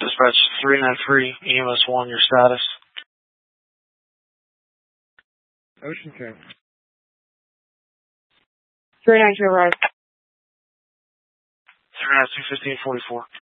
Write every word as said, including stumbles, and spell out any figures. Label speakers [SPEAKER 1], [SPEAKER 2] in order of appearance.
[SPEAKER 1] Dispatch three nine three, E M S one, your status.
[SPEAKER 2] Ocean ten.
[SPEAKER 3] three nine two, arrive.
[SPEAKER 1] three nine two, fifteen forty-four.